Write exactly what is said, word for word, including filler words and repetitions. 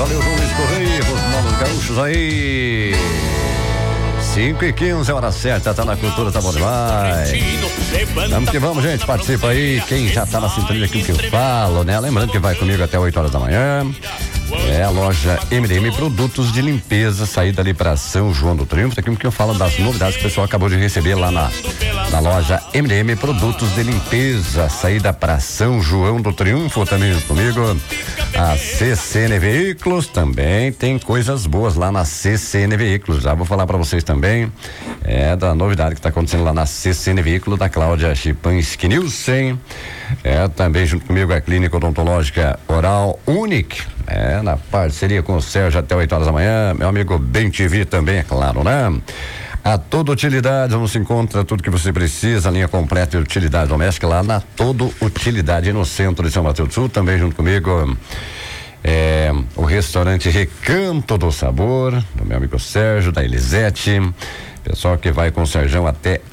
Valeu, João Luiz Correia, os novos gaúchos aí. cinco e quinze, hora certa, tá na cultura, tá bom demais. Vamos que vamos, gente, participa aí. Quem já tá na sintonia aqui que eu falo, né? Lembrando que vai comigo até oito horas da manhã. É a loja M D M Produtos de Limpeza, saída ali para São João do Triunfo. Aqui que eu falo das novidades que o pessoal acabou de receber lá na, na loja M D M Produtos de Limpeza, saída para São João do Triunfo, também junto comigo. A C C N Veículos também tem coisas boas lá na C C N Veículos. Já vou falar para vocês também é da novidade que está acontecendo lá na C C N Veículos da Cláudia Chipansky Nielsen. É também junto comigo a Clínica Odontológica Oral Unique, é na parceria com o Sérgio até oito horas da manhã. Meu amigo Bem T V também, é claro, né? A Todo Utilidade, onde se encontra tudo que você precisa, a linha completa de utilidade doméstica lá na Todo Utilidade no centro de São Mateus do Sul. Também junto comigo é, o restaurante Recanto do Sabor, do meu amigo Sérgio, da Elisete, pessoal que vai com o Sérgio até